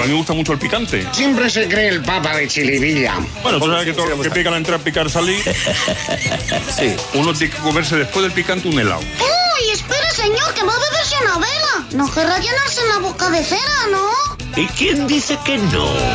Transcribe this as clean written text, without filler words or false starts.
mí me gusta mucho el picante. Siempre se cree el papa de Chilivilla. Bueno, tú sabes que todo lo que pica la entrada, picar salir. Sí. Uno tiene que comerse después del picante un helado. ¡Uy, espera, señor, que va a beberse una vela! No querrá llenarse en la boca de cera, ¿no? ¿Y quién dice que no?